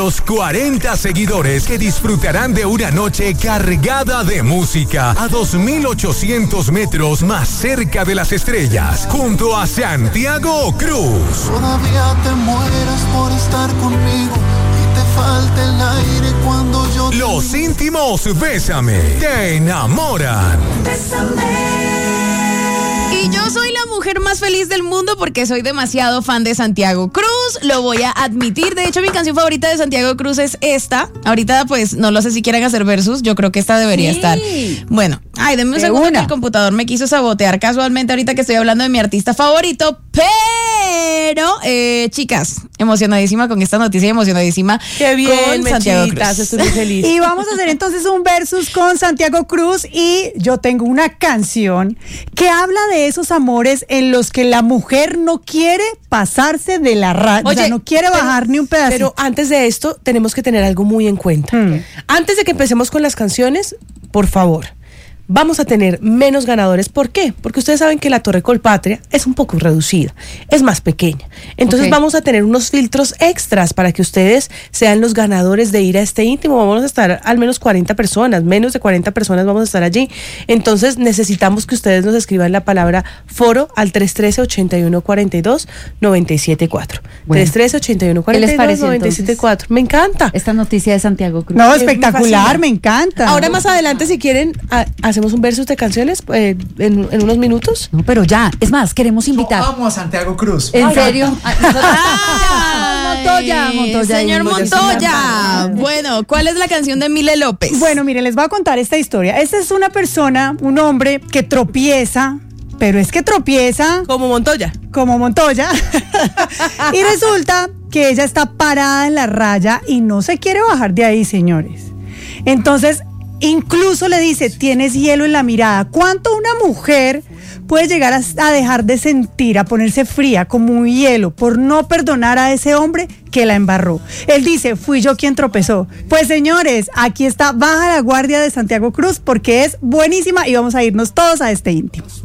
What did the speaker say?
Los 40 seguidores que disfrutarán de una noche cargada de música a 2.800 metros más cerca de las estrellas, junto a Santiago Cruz. Todavía te mueres por estar conmigo y te falta el aire cuando yo... Los íntimos Bésame te enamoran. Bésame. Y yo soy la mujer más feliz del mundo porque soy demasiado fan de Santiago Cruz, lo voy a admitir. De hecho, mi canción favorita de Santiago Cruz es esta. Ahorita, pues, no lo sé si quieran hacer versus. Yo creo que esta debería estar. Bueno, denme un segundo que el computador me quiso sabotear casualmente ahorita que estoy hablando de mi artista favorito. Pero, chicas, emocionadísima con esta noticia, emocionadísima. Qué bien, con Santiago Cruz. Estoy muy feliz. Y vamos a hacer entonces un versus con Santiago Cruz y yo tengo una canción que habla de esos amores en los que la mujer no quiere pasarse de la raya, o sea, no quiere bajar ni un pedacito. Pero antes de esto, tenemos que tener algo muy en cuenta. Antes de que empecemos con las canciones, por favor, vamos a tener menos ganadores. ¿Por qué? Porque ustedes saben que la Torre Colpatria es un poco reducida, es más pequeña. Entonces vamos a tener unos filtros extras para que ustedes sean los ganadores de ir a este íntimo. Vamos a estar al menos 40 personas, menos de 40 personas vamos a estar allí. Entonces necesitamos que ustedes nos escriban la palabra foro al 313-8142-974. Bueno, 313-8142-974. Me encanta. Esta noticia de Santiago Cruz. No, espectacular, me encanta. Ahora más adelante, si quieren, hacemos un versus de canciones en unos minutos. No, pero ya, es más, queremos invitar. Yo amo a Santiago Cruz. ¿En serio? Montoya, señor Montoya. Bueno, ¿cuál es la canción de Mile López? Bueno, mire, les voy a contar esta historia. Esta es una persona, un hombre que tropieza, pero es que tropieza Como Montoya. Y resulta que ella está parada en la raya y no se quiere bajar de ahí, señores. Entonces, incluso le dice, tienes hielo en la mirada. ¿Cuánto una mujer puede llegar a dejar de sentir, a ponerse fría como un hielo por no perdonar a ese hombre que la embarró? Él dice, fui yo quien tropezó. Pues señores, aquí está Baja la Guardia de Santiago Cruz porque es buenísima y vamos a irnos todos a este íntimo.